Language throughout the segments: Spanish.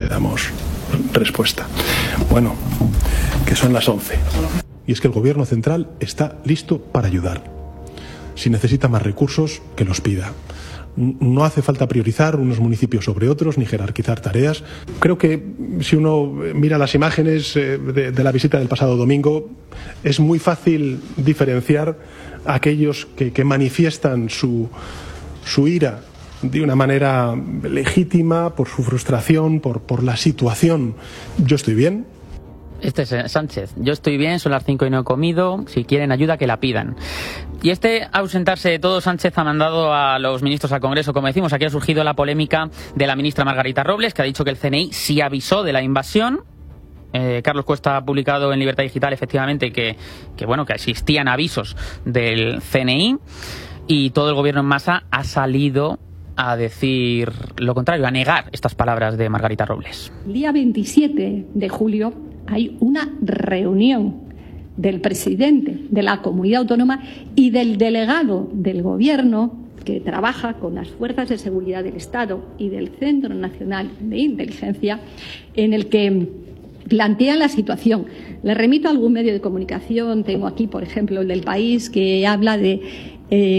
damos respuesta. Bueno, que son las 11. Y es que el Gobierno central está listo para ayudar. Si necesita más recursos, que los pida. No hace falta priorizar unos municipios sobre otros ni jerarquizar tareas. Creo que si uno mira las imágenes de la visita del pasado domingo, es muy fácil diferenciar a aquellos que manifiestan su ira de una manera legítima por su frustración, por la situación. Yo estoy bien. Este es Sánchez. Yo estoy bien, son las 5 y no he comido. Si quieren ayuda, que la pidan. Y ausentarse de todo, Sánchez ha mandado a los ministros al Congreso. Como decimos, aquí ha surgido la polémica de la ministra Margarita Robles, que ha dicho que el CNI sí avisó de la invasión. Carlos Cuesta ha publicado en Libertad Digital, efectivamente, que existían avisos del CNI. Y todo el gobierno en masa ha salido a decir lo contrario, a negar estas palabras de Margarita Robles. El día 27 de julio hay una reunión del presidente de la comunidad autónoma y del delegado del Gobierno que trabaja con las fuerzas de seguridad del Estado y del Centro Nacional de Inteligencia, en el que plantean la situación. Les remito a algún medio de comunicación, tengo aquí, por ejemplo, el del País, que habla de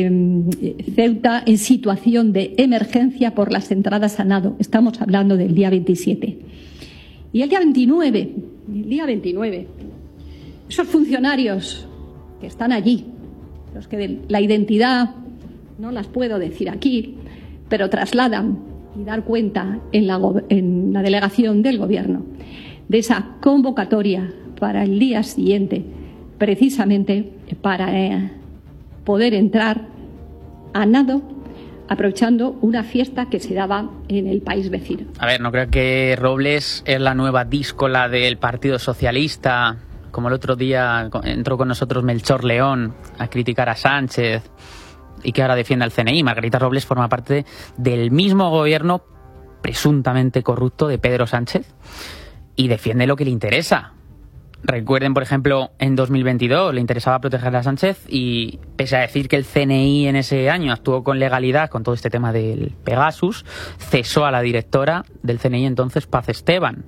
Ceuta en situación de emergencia por las entradas a nado. Estamos hablando del día 27. Y el día 29, esos funcionarios que están allí, los que la identidad no las puedo decir aquí, pero trasladan y dar cuenta en la delegación del Gobierno de esa convocatoria para el día siguiente, precisamente para poder entrar a nado, aprovechando una fiesta que se daba en el país vecino. A ver, no creo que Robles es la nueva díscola del Partido Socialista, como el otro día entró con nosotros Melchor León a criticar a Sánchez y que ahora defiende al CNI. Margarita Robles forma parte del mismo gobierno presuntamente corrupto de Pedro Sánchez y defiende lo que le interesa. Recuerden, por ejemplo, en 2022 le interesaba proteger a Sánchez y, pese a decir que el CNI en ese año actuó con legalidad con todo este tema del Pegasus, cesó a la directora del CNI entonces, Paz Esteban.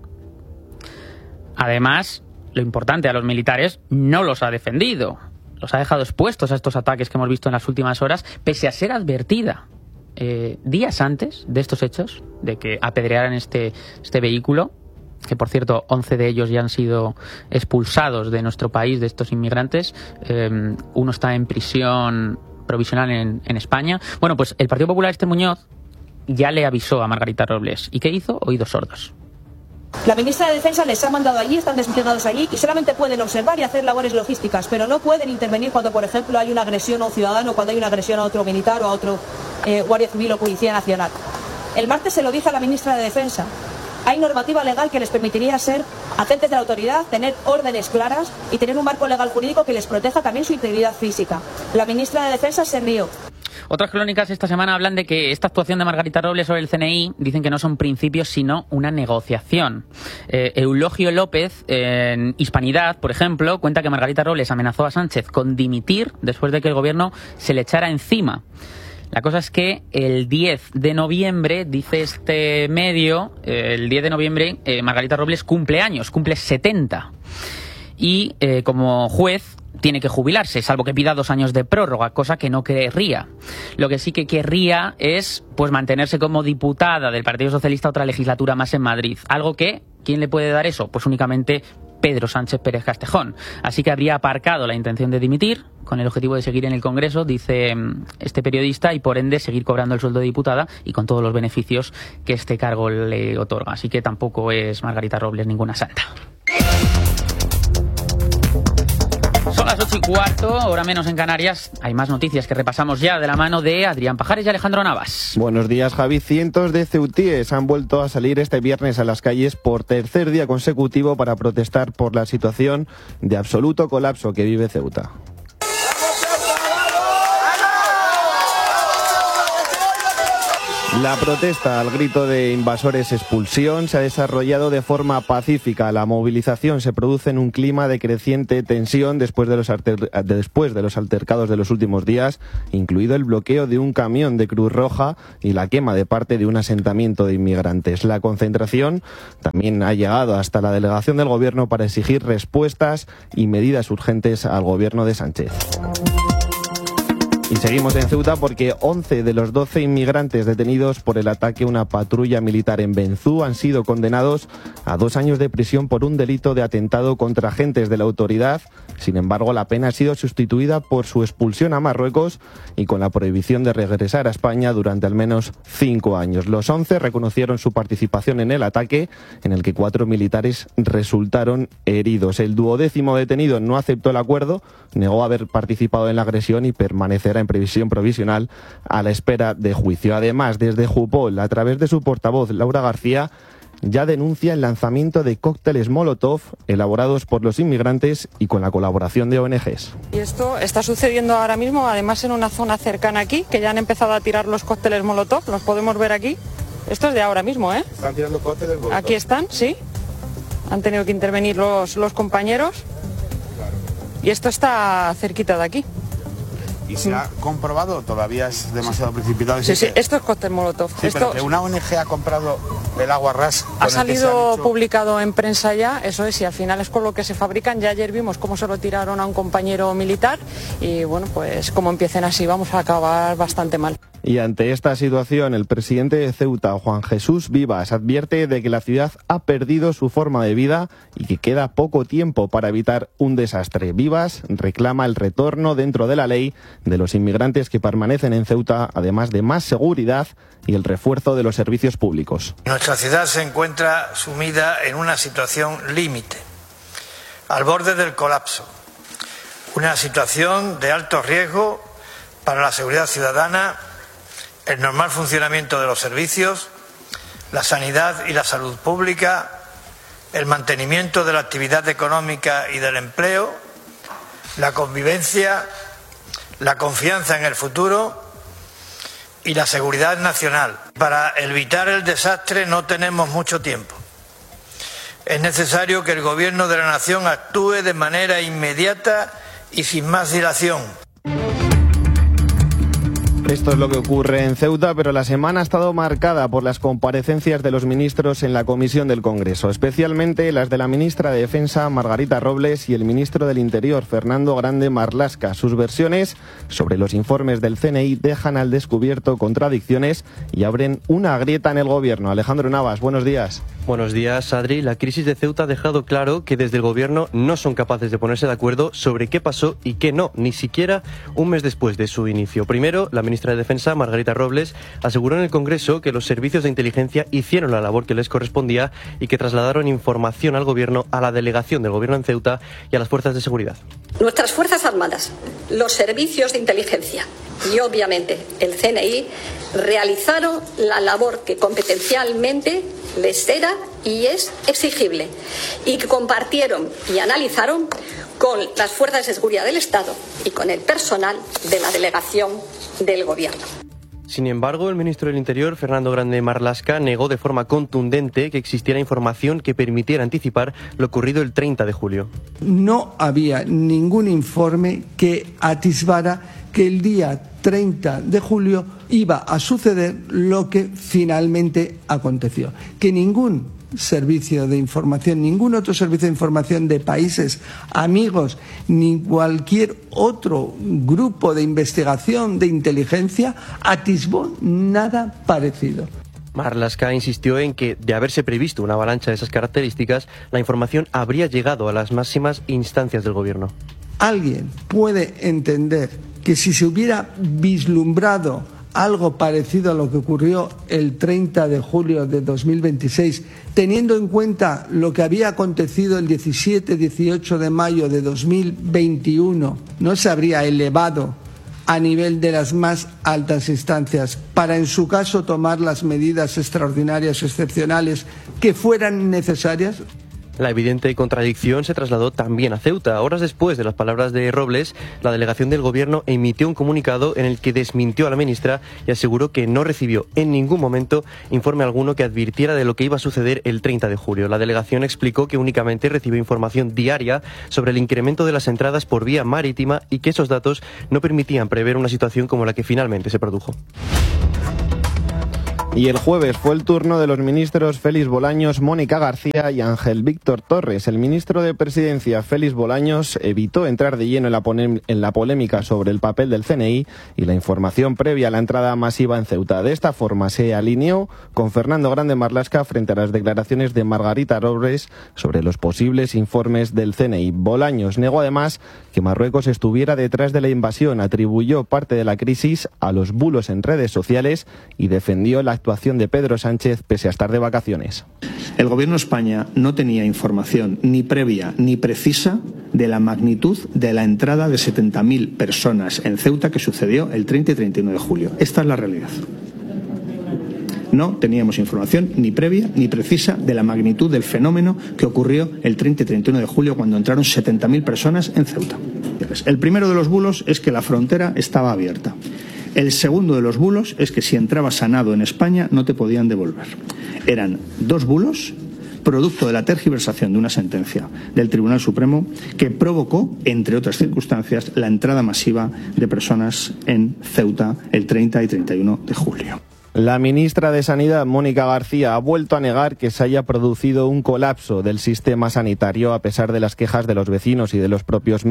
Además, lo importante, a los militares no los ha defendido. Los ha dejado expuestos a estos ataques que hemos visto en las últimas horas, pese a ser advertida días antes de estos hechos, de que apedrearan este vehículo, que por cierto 11 de ellos ya han sido expulsados de nuestro país, de estos inmigrantes. Uno está en prisión provisional en España. Bueno, pues el Partido Popular, Muñoz, ya le avisó a Margarita Robles. ¿Y qué hizo? Oídos sordos. La ministra de Defensa les ha mandado allí, están desplegados allí y solamente pueden observar y hacer labores logísticas, pero no pueden intervenir cuando, por ejemplo, hay una agresión a un ciudadano, cuando hay una agresión a otro militar o a otro guardia civil o policía nacional. El martes se lo dije a la ministra de Defensa. Hay normativa legal que les permitiría ser agentes de la autoridad, tener órdenes claras y tener un marco legal jurídico que les proteja también su integridad física. La ministra de Defensa se rió. Otras crónicas esta semana hablan de que esta actuación de Margarita Robles sobre el CNI dicen que no son principios sino una negociación. Eulogio López, en Hispanidad, por ejemplo, cuenta que Margarita Robles amenazó a Sánchez con dimitir después de que el gobierno se le echara encima. La cosa es que el 10 de noviembre, dice este medio, el 10 de noviembre Margarita Robles cumple años, cumple 70. Y como juez tiene que jubilarse, salvo que pida 2 años de prórroga, cosa que no querría. Lo que sí que querría es pues mantenerse como diputada del Partido Socialista otra legislatura más en Madrid. Algo que, ¿quién le puede dar eso? Pues únicamente Pedro Sánchez Pérez Castejón. Así que habría aparcado la intención de dimitir con el objetivo de seguir en el Congreso, dice este periodista, y por ende seguir cobrando el sueldo de diputada y con todos los beneficios que este cargo le otorga. Así que tampoco es Margarita Robles ninguna santa. Son las 8:15, hora menos en Canarias. Hay más noticias que repasamos ya de la mano de Adrián Pajares y Alejandro Navas. Buenos días, Javi. Cientos de ceutíes han vuelto a salir este viernes a las calles por tercer día consecutivo para protestar por la situación de absoluto colapso que vive Ceuta. La protesta al grito de invasores expulsión se ha desarrollado de forma pacífica. La movilización se produce en un clima de creciente tensión después de los altercados de los últimos días, incluido el bloqueo de un camión de Cruz Roja y la quema de parte de un asentamiento de inmigrantes. La concentración también ha llegado hasta la delegación del Gobierno para exigir respuestas y medidas urgentes al Gobierno de Sánchez. Y seguimos en Ceuta porque 11 de los 12 inmigrantes detenidos por el ataque a una patrulla militar en Benzú han sido condenados a 2 años de prisión por un delito de atentado contra agentes de la autoridad. Sin embargo, la pena ha sido sustituida por su expulsión a Marruecos y con la prohibición de regresar a España durante al menos 5 años. Los 11 reconocieron su participación en el ataque, en el que 4 militares resultaron heridos. El 12º detenido no aceptó el acuerdo, negó haber participado en la agresión y permanecerá en prisión provisional a la espera de juicio. Además, desde Jupol, a través de su portavoz, Laura García, ya denuncia el lanzamiento de cócteles Molotov elaborados por los inmigrantes y con la colaboración de ONGs. Y esto está sucediendo ahora mismo, además en una zona cercana aquí, que ya han empezado a tirar los cócteles Molotov, los podemos ver aquí. Esto es de ahora mismo, ¿eh? ¿Están tirando cócteles Molotov? Aquí están, sí. Han tenido que intervenir los compañeros. Y esto está cerquita de aquí. ¿Y se ha comprobado o todavía es demasiado precipitado? Sí, esto es cóctel Molotov. Sí, esto... pero que una ONG ha comprado el agua ras. Ha salido publicado en prensa ya, eso es, y al final es con lo que se fabrican. Ya ayer vimos cómo se lo tiraron a un compañero militar y bueno, pues como empiecen así vamos a acabar bastante mal. Y ante esta situación, el presidente de Ceuta, Juan Jesús Vivas, advierte de que la ciudad ha perdido su forma de vida y que queda poco tiempo para evitar un desastre. Vivas reclama el retorno dentro de la ley de los inmigrantes que permanecen en Ceuta, además de más seguridad y el refuerzo de los servicios públicos. Nuestra ciudad se encuentra sumida en una situación límite, al borde del colapso. Una situación de alto riesgo para la seguridad ciudadana, el normal funcionamiento de los servicios, la sanidad y la salud pública, el mantenimiento de la actividad económica y del empleo, la convivencia, la confianza en el futuro y la seguridad nacional. Para evitar el desastre no tenemos mucho tiempo. Es necesario que el Gobierno de la Nación actúe de manera inmediata y sin más dilación. Esto es lo que ocurre en Ceuta, pero la semana ha estado marcada por las comparecencias de los ministros en la Comisión del Congreso, especialmente las de la ministra de Defensa, Margarita Robles, y el ministro del Interior, Fernando Grande Marlaska. Sus versiones sobre los informes del CNI dejan al descubierto contradicciones y abren una grieta en el Gobierno. Alejandro Navas, buenos días. Buenos días, Adri. La crisis de Ceuta ha dejado claro que desde el Gobierno no son capaces de ponerse de acuerdo sobre qué pasó y qué no, ni siquiera un mes después de su inicio. Primero, la ministra de Defensa, Margarita Robles, aseguró en el Congreso que los servicios de inteligencia hicieron la labor que les correspondía y que trasladaron información al Gobierno, a la delegación del Gobierno en Ceuta y a las fuerzas de seguridad. Nuestras Fuerzas Armadas, los servicios de inteligencia y obviamente el CNI realizaron la labor que competencialmente les era y es exigible y que compartieron y analizaron con las fuerzas de seguridad del Estado y con el personal de la delegación del Gobierno. Sin embargo, el ministro del Interior, Fernando Grande Marlaska, negó de forma contundente que existiera información que permitiera anticipar lo ocurrido el 30 de julio. No había ningún informe que atisbara que el día 30 de julio iba a suceder lo que finalmente aconteció. Que ningún servicio de información, ningún otro servicio de información de países amigos, ni cualquier otro grupo de investigación de inteligencia atisbó nada parecido. Marlaska insistió en que, de haberse previsto una avalancha de esas características, la información habría llegado a las máximas instancias del Gobierno. ¿Alguien puede entender que si se hubiera vislumbrado algo parecido a lo que ocurrió el 30 de julio de 2026, teniendo en cuenta lo que había acontecido el 17-18 de mayo de 2021, no se habría elevado a nivel de las más altas instancias para, en su caso, tomar las medidas extraordinarias, excepcionales, que fueran necesarias? La evidente contradicción se trasladó también a Ceuta. Horas después de las palabras de Robles, la delegación del Gobierno emitió un comunicado en el que desmintió a la ministra y aseguró que no recibió en ningún momento informe alguno que advirtiera de lo que iba a suceder el 30 de julio. La delegación explicó que únicamente recibió información diaria sobre el incremento de las entradas por vía marítima y que esos datos no permitían prever una situación como la que finalmente se produjo. Y el jueves fue el turno de los ministros Félix Bolaños, Mónica García y Ángel Víctor Torres. El ministro de Presidencia, Félix Bolaños, evitó entrar de lleno en la polémica sobre el papel del CNI y la información previa a la entrada masiva en Ceuta. De esta forma se alineó con Fernando Grande Marlaska frente a las declaraciones de Margarita Robles sobre los posibles informes del CNI. Bolaños negó además que Marruecos estuviera detrás de la invasión, atribuyó parte de la crisis a los bulos en redes sociales y defendió la actuación de Pedro Sánchez pese a estar de vacaciones. El Gobierno de España no tenía información ni previa ni precisa de la magnitud de la entrada de 70.000 personas en Ceuta que sucedió el 30 y 31 de julio. Esta es la realidad. No teníamos información ni previa ni precisa de la magnitud del fenómeno que ocurrió el 30 y 31 de julio cuando entraron 70.000 personas en Ceuta. El primero de los bulos es que la frontera estaba abierta. El segundo de los bulos es que si entrabas sanado en España no te podían devolver. Eran dos bulos producto de la tergiversación de una sentencia del Tribunal Supremo que provocó, entre otras circunstancias, la entrada masiva de personas en Ceuta el 30 y 31 de julio. La ministra de Sanidad, Mónica García, ha vuelto a negar que se haya producido un colapso del sistema sanitario a pesar de las quejas de los vecinos y de los propios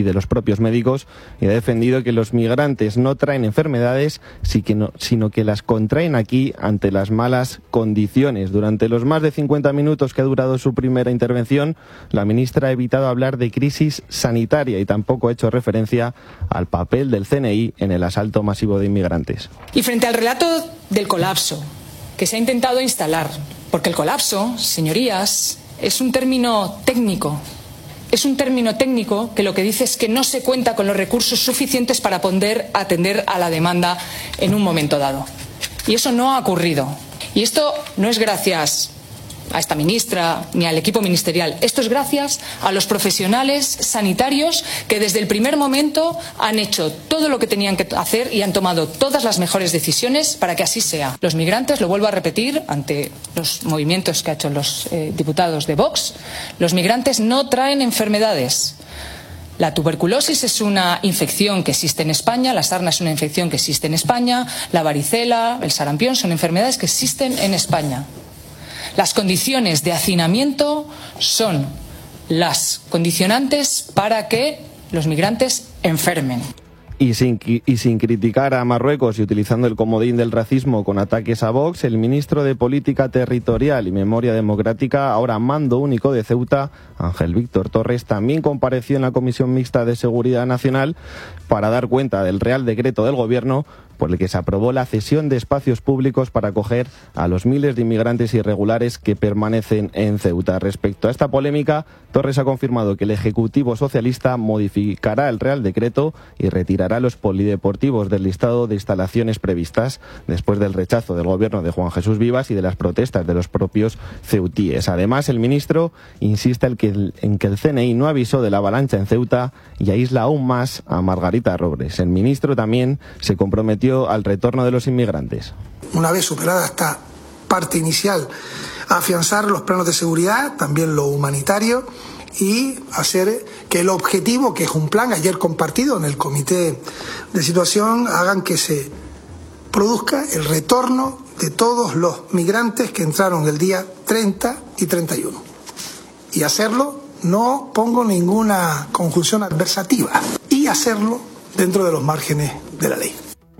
médicos, y ha defendido que los migrantes no traen enfermedades, sino que las contraen aquí ante las malas condiciones. Durante los más de 50 minutos que ha durado su primera intervención, la ministra ha evitado hablar de crisis sanitaria y tampoco ha hecho referencia al papel del CNI en el asalto masivo de inmigrantes. Y frente al relato del colapso que se ha intentado instalar, porque el colapso, señorías, es un término técnico. Es un término técnico que lo que dice es que no se cuenta con los recursos suficientes para poder atender a la demanda en un momento dado. Y eso no ha ocurrido. Y esto no es gracias a esta ministra ni al equipo ministerial. Esto es gracias a los profesionales sanitarios que desde el primer momento han hecho todo lo que tenían que hacer y han tomado todas las mejores decisiones para que así sea. Los migrantes, lo vuelvo a repetir ante los movimientos que han hecho los diputados de Vox, los migrantes no traen enfermedades. La tuberculosis es una infección que existe en España, la sarna es una infección que existe en España, la varicela, el sarampión son enfermedades que existen en España. Las condiciones de hacinamiento son las condicionantes para que los migrantes enfermen. Y sin criticar a Marruecos y utilizando el comodín del racismo con ataques a Vox, el ministro de Política Territorial y Memoria Democrática, ahora mando único de Ceuta, Ángel Víctor Torres, también compareció en la Comisión Mixta de Seguridad Nacional para dar cuenta del Real Decreto del Gobierno por el que se aprobó la cesión de espacios públicos para acoger a los miles de inmigrantes irregulares que permanecen en Ceuta. Respecto a esta polémica, Torres ha confirmado que el Ejecutivo Socialista modificará el Real Decreto y retirará los polideportivos del listado de instalaciones previstas después del rechazo del Gobierno de Juan Jesús Vivas y de las protestas de los propios ceutíes. Además, el ministro insiste en que el CNI no avisó de la avalancha en Ceuta y aísla aún más a Margarita Robles. El ministro también se comprometió al retorno de los inmigrantes. Una vez superada esta parte inicial, afianzar los planos de seguridad, también lo humanitario, y hacer que el objetivo, que es un plan ayer compartido en el comité de situación, hagan que se produzca el retorno de todos los migrantes que entraron el día 30 y 31. Y hacerlo, no pongo ninguna conjunción adversativa, y hacerlo dentro de los márgenes de la ley.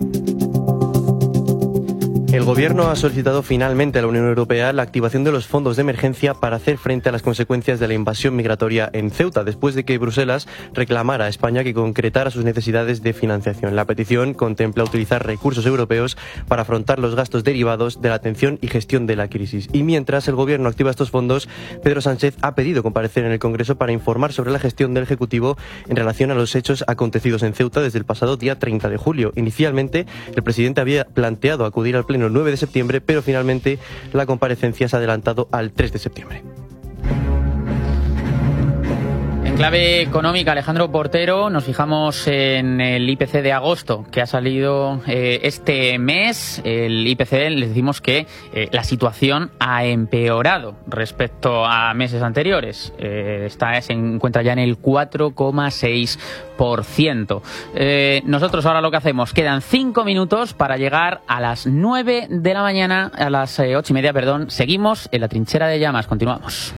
El Gobierno ha solicitado finalmente a la Unión Europea la activación de los fondos de emergencia para hacer frente a las consecuencias de la invasión migratoria en Ceuta, después de que Bruselas reclamara a España que concretara sus necesidades de financiación. La petición contempla utilizar recursos europeos para afrontar los gastos derivados de la atención y gestión de la crisis. Y mientras el Gobierno activa estos fondos, Pedro Sánchez ha pedido comparecer en el Congreso para informar sobre la gestión del Ejecutivo en relación a los hechos acontecidos en Ceuta desde el pasado día 30 de julio. Inicialmente, el presidente había planteado acudir al Pleno el 9 de septiembre, pero finalmente la comparecencia se ha adelantado al 3 de septiembre. clave económica, Alejandro Portero, nos fijamos en el IPC de agosto que ha salido este mes. El IPC, les decimos que la situación ha empeorado respecto a meses anteriores. Se encuentra ya en el 4,6%. Nosotros ahora lo que hacemos, quedan 5 minutos para llegar a las 9 de la mañana, a las 8:30, perdón. Seguimos en la trinchera de llamas, continuamos.